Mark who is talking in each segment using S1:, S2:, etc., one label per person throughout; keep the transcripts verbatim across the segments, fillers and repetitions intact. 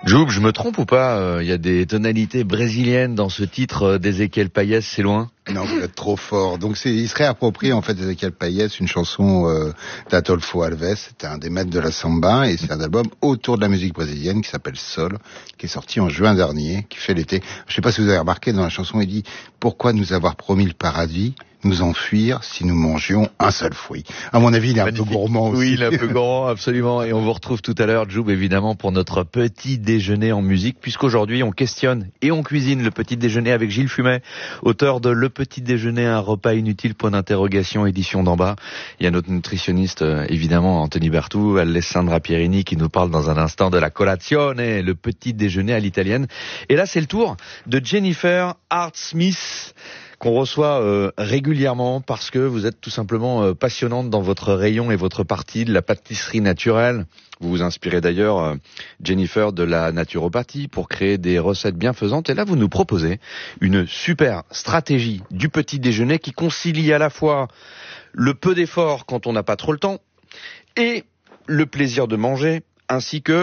S1: Joub, je me trompe ou pas? Il euh, y a des tonalités brésiliennes dans ce titre euh, d'Ezequiel Payés, c'est loin?
S2: Non, vous êtes trop fort. Donc c'est, il serait approprié en fait d'Ezequiel Payés, une chanson euh, d'Adolfo Alves. C'était un des maîtres de la samba et c'est un album autour de la musique brésilienne qui s'appelle Sol, qui est sorti en juin dernier, qui fait l'été. Je sais pas si vous avez remarqué dans la chanson, il dit pourquoi nous avoir promis le paradis, nous enfuir si nous mangions un seul fruit. À mon avis, il est Magnifique. Un peu gourmand aussi.
S1: Oui, il est un peu gourmand, absolument. Et on vous retrouve tout à l'heure, Joub, évidemment, pour notre petit déjeuner en musique, puisqu'aujourd'hui, on questionne et on cuisine le petit déjeuner avec Gilles Fumet, auteur de Le Petit Déjeuner, un repas inutile, point d'interrogation, édition d'en bas. Il y a notre nutritionniste, évidemment, Anthony Berthoud, Alessandra Pierini, qui nous parle dans un instant de la colazione, le petit déjeuner à l'italienne. Et là, c'est le tour de Jennifer Hart-Smith, qu'on reçoit euh, régulièrement parce que vous êtes tout simplement euh, passionnante dans votre rayon et votre partie de la pâtisserie naturelle. Vous vous inspirez d'ailleurs, euh, Jennifer, de la naturopathie pour créer des recettes bienfaisantes. Et là, vous nous proposez une super stratégie du petit déjeuner qui concilie à la fois le peu d'effort quand on n'a pas trop le temps et le plaisir de manger, ainsi que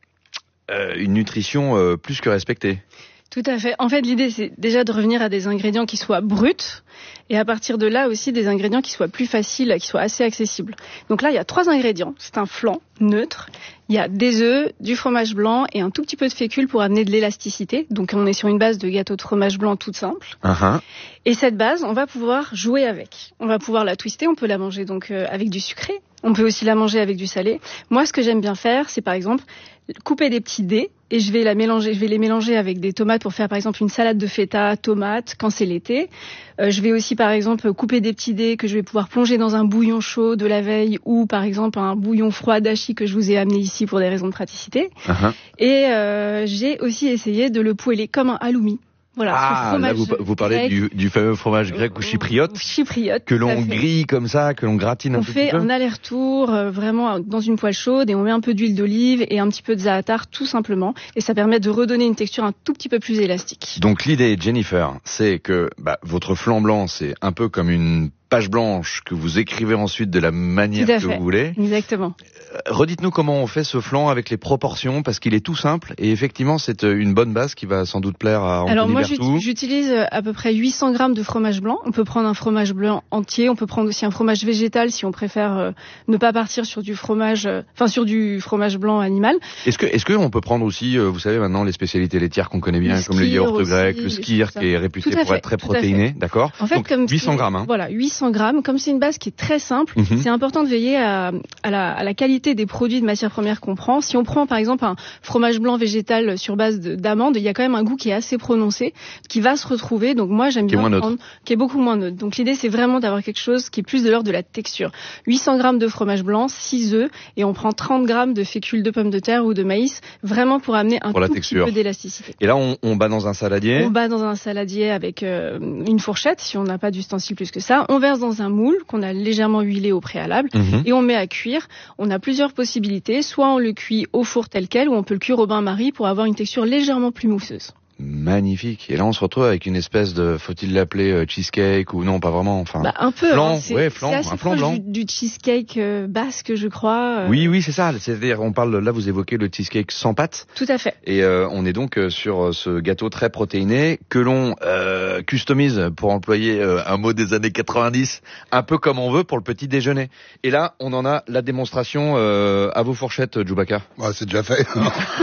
S1: euh, une nutrition euh, plus que respectée.
S3: Tout à fait. En fait, l'idée, c'est déjà de revenir à des ingrédients qui soient bruts et à partir de là aussi des ingrédients qui soient plus faciles, qui soient assez accessibles. Donc là, il y a trois ingrédients. C'est un flan neutre. Il y a des œufs, du fromage blanc et un tout petit peu de fécule pour amener de l'élasticité. Donc on est sur une base de gâteau de fromage blanc toute simple. Uh-huh. Et cette base, on va pouvoir jouer avec. On va pouvoir la twister, on peut la manger donc euh, avec du sucré. On peut aussi la manger avec du salé. Moi, ce que j'aime bien faire, c'est par exemple couper des petits dés et je vais la mélanger. Je vais les mélanger avec des tomates pour faire par exemple une salade de feta, tomates quand c'est l'été. Euh, je vais aussi par exemple couper des petits dés que je vais pouvoir plonger dans un bouillon chaud de la veille ou par exemple un bouillon froid d'achi que je vous ai amené ici pour des raisons de praticité. Uh-huh. Et euh, j'ai aussi essayé de le poêler comme un halloumi. Voilà,
S1: ah, là vous, vous parlez du, du fameux fromage grec ou chypriote,
S3: chypriote
S1: que l'on grille comme ça, que l'on gratine un
S3: on
S1: petit peu.
S3: On fait un aller-retour euh, vraiment dans une poêle chaude et on met un peu d'huile d'olive et un petit peu de za'atar tout simplement et ça permet de redonner une texture un tout petit peu plus élastique.
S1: Donc l'idée, Jennifer, c'est que bah, votre flan blanc, c'est un peu comme une page blanche que vous écrivez ensuite de la manière que
S3: fait.
S1: vous voulez.
S3: Exactement.
S1: Euh, redites-nous comment on fait ce flan avec les proportions, parce qu'il est tout simple et effectivement c'est une bonne base qui va sans doute plaire à Anthony
S3: Alors moi
S1: Berthoud.
S3: J'utilise à peu près huit cents grammes de fromage blanc. On peut prendre un fromage blanc entier, on peut prendre aussi un fromage végétal si on préfère euh, ne pas partir sur du fromage, enfin euh, sur du fromage blanc animal.
S1: Est-ce que est-ce que on peut prendre aussi, euh, vous savez maintenant les spécialités laitières qu'on connaît bien, le comme le yaourt aussi, grec, le skyr qui est réputé pour
S3: fait,
S1: être très protéiné, d'accord.
S3: En fait,
S1: donc
S3: comme
S1: huit cents grammes. Hein.
S3: Voilà, huit cents grammes. Comme c'est une base qui est très simple, mm-hmm. c'est important de veiller à, à, la, à la qualité des produits de matières premières qu'on prend. Si on prend par exemple un fromage blanc végétal sur base de, d'amandes, il y a quand même un goût qui est assez prononcé, qui va se retrouver. Donc moi j'aime
S1: qui
S3: bien
S1: est
S3: prendre, qui est beaucoup moins neutre. Donc l'idée c'est vraiment d'avoir quelque chose qui est plus de l'ordre de la texture. huit cents grammes de fromage blanc, six œufs et on prend trente grammes de fécule de pommes de terre ou de maïs, vraiment pour amener un
S1: pour
S3: tout
S1: texture.
S3: petit peu d'élasticité.
S1: Et là on, on bat dans un saladier.
S3: On bat dans un saladier avec euh, une fourchette si on n'a pas d'ustensile plus que ça. On verse dans un moule qu'on a légèrement huilé au préalable mmh. et on met à cuire. On a plusieurs possibilités. Soit on le cuit au four tel quel ou on peut le cuire au bain-marie pour avoir une texture légèrement plus mousseuse.
S1: Magnifique. Et là, on se retrouve avec une espèce de, faut-il l'appeler euh, cheesecake ou non, pas vraiment. Enfin,
S3: bah, un peu.
S1: Flan,
S3: hein, c'est,
S1: ouais, flan,
S3: c'est assez
S1: un flan
S3: proche
S1: blanc.
S3: Du, du cheesecake euh, basque, je crois. Euh...
S1: Oui, oui, c'est ça. C'est-à-dire, on parle là, vous évoquez le cheesecake sans pâte.
S3: Tout à fait.
S1: Et euh, on est donc sur ce gâteau très protéiné que l'on euh, customise, pour employer euh, un mot des années quatre-vingt-dix, un peu comme on veut pour le petit déjeuner. Et là, on en a la démonstration euh, à vos fourchettes, Djoubaka.
S2: Ouais, c'est déjà fait.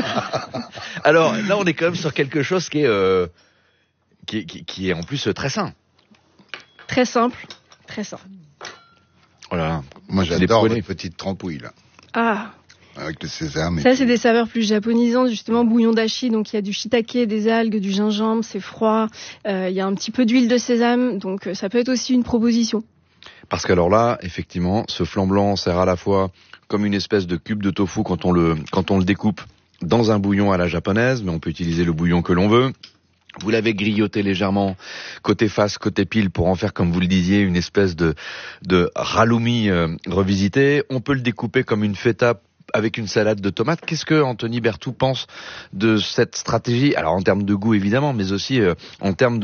S1: Alors là, on est quand même sur quelque chose qui est euh, Qui, qui, qui est en plus très sain.
S3: Très simple, très sain.
S1: Voilà.
S2: Moi j'adore les petites trempouilles là.
S3: Ah.
S2: Avec le sésame.
S3: Ça c'est des saveurs plus japonisantes, justement bouillon d'achi, donc il y a du shiitake, des algues, du gingembre, c'est froid. Euh, il y a un petit peu d'huile de sésame, donc ça peut être aussi une proposition.
S1: Parce qu'alors là, effectivement, ce flan blanc sert à la fois comme une espèce de cube de tofu quand on le quand on le découpe dans un bouillon à la japonaise, mais on peut utiliser le bouillon que l'on veut. Vous l'avez grillotté légèrement côté face, côté pile pour en faire, comme vous le disiez, une espèce de, de halloumi euh, revisité. On peut le découper comme une feta avec une salade de tomates. Qu'est-ce que Anthony Berthoud pense de cette stratégie? Alors en termes de goût évidemment, mais aussi euh, en termes de